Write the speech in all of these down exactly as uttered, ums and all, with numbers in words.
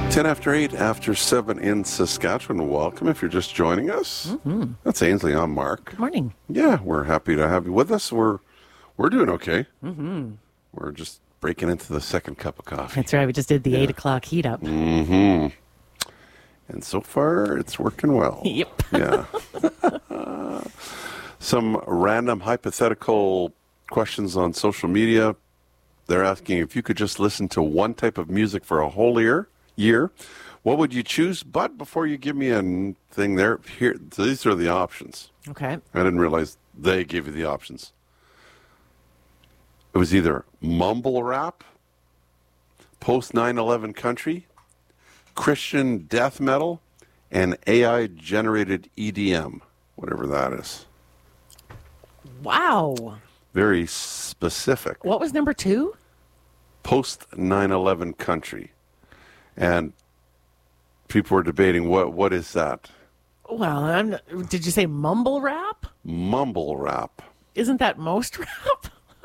ten after eight, after seven in Saskatchewan. Welcome if you're just joining us. Mm-hmm. That's Ainsley. I'm Mark. Good morning. Yeah, we're happy to have you with us. We're we're doing okay. Mm-hmm. We're just breaking into the second cup of coffee. That's right. We just did the Yeah. eight o'clock heat up. Mm-hmm. And so far, it's working well. Yep. Yeah. Some random hypothetical questions on social media. They're asking if you could just listen to one type of music for a whole year, year, what would you choose? But before you give me a n- thing there, here, these are the options. Okay. I didn't realize they gave you the options. It was either mumble rap, post nine eleven country, Christian death metal, and A I-generated E D M, whatever that is. Wow. Very specific. What was number two? Post nine eleven country. And people were debating, what what is that? Well, I'm, did you say mumble rap? Mumble rap. Isn't that most rap?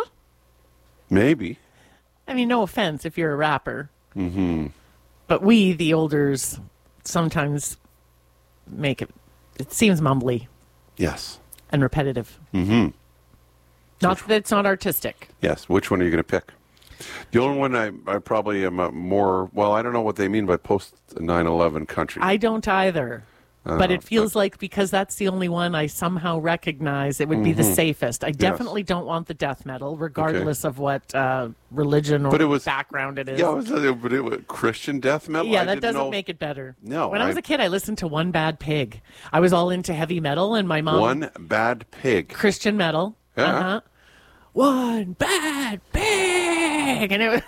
Maybe. I mean, no offense if you're a rapper. Mm-hmm. But we, the olders, sometimes make it, it seems mumbly Yes. and repetitive. Mm-hmm. Not that it's not artistic. Yes. Which one are you going to pick? The only one I, I probably am uh, more, well, I don't know what they mean by post nine eleven country. I don't either. Uh, But it feels like because that's the only one I somehow recognize, it would be the safest. I definitely don't want the death metal, regardless of what uh, religion or But it was- background it is. Yeah, was it, but it was Christian death metal? Yeah, I that didn't doesn't know. make it better. No, When I, was I- a kid, I listened to One Bad Pig. I was all into heavy metal, and my mom... One bad pig. Christian metal. Yeah. Uh-huh. One Bad Pig! And it was...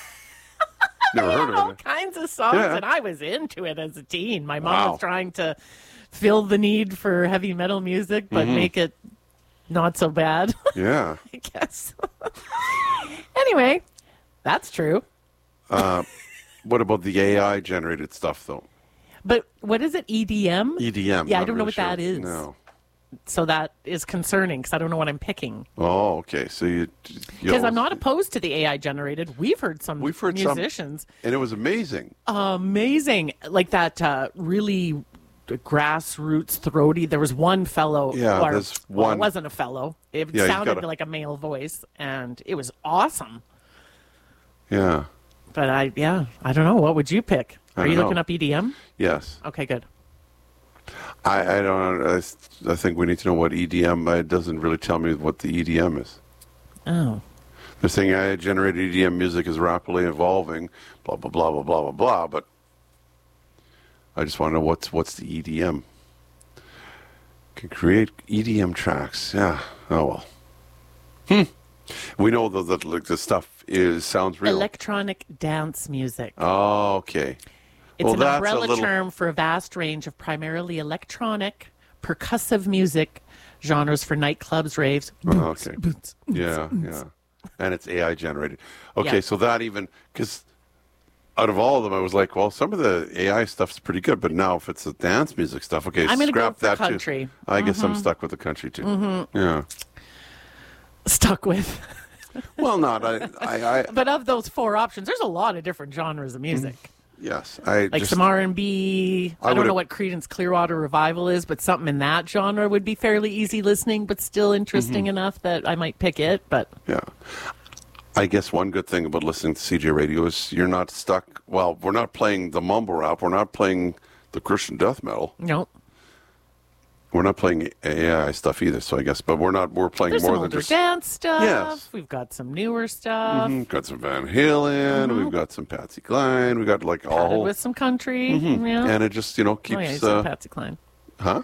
Never heard all of it. kinds of songs, Yeah. and I was into it as a teen. My mom Wow. was trying to fill the need for heavy metal music, but Mm-hmm. make it not so bad, Yeah. I guess. Anyway, that's true. What about the A I-generated stuff, though? But what is it, E D M? E D M. Yeah, I not don't know really what sure. that is. No. So that is concerning because I don't know what I'm picking. Oh, okay. So you... Because I'm not opposed to the A I generated. We've heard some We've heard some- musicians. And it was amazing. Amazing. Like that uh, really grassroots throaty. There was one fellow. Yeah, or, there's well, one- it wasn't a fellow. It Yeah, he's sounded got a- like a male voice, and it was awesome. Yeah. But I, yeah, I don't know. What would you pick? I Are you don't looking know. up E D M? Yes. Okay, good. I, I don't. I, I think we need to know what E D M. It doesn't really tell me what the E D M is. Oh. They're saying I generated E D M music is rapidly evolving. Blah blah blah blah blah blah blah. But I just want to know what's what's the E D M. Can create E D M tracks. Yeah. Oh well. Hmm. We know though that like the stuff is sounds real. Electronic dance music. Oh, okay. It's well, an that's a umbrella little- term for a vast range of primarily electronic, percussive music genres for nightclubs, raves. Oh, okay. Yeah, yeah. And it's A I generated. Okay, Yeah. so that even, because out of all of them, I was like, well, some of the A I stuff's pretty good, but now if it's the dance music stuff, okay, I'm gonna go scrap for that country. too. I guess I'm stuck with the country too. Mm-hmm. Yeah. Stuck with. Well, not, I, I, I But of those four options, there's a lot of different genres of music. yes. I Like just, some R and B. I I don't would've- know what Creedence Clearwater Revival is, but something in that genre would be fairly easy listening, but still interesting Mm-hmm. enough that I might pick it. But yeah. I guess one good thing about listening to C J Radio is you're not stuck. Well, we're not playing the mumble rap. We're not playing the Christian death metal. no, We're not playing A I stuff either. So I guess, but we're not. We're playing there's more some than older just. dance stuff. Yes. We've got some newer stuff. Mhm. Got some Van Halen. Mm-hmm. We've got some Patsy Cline. We got like Added all, with some country. Yeah. and it just you know oh, yeah, you keeps. said uh, Patsy Cline. huh?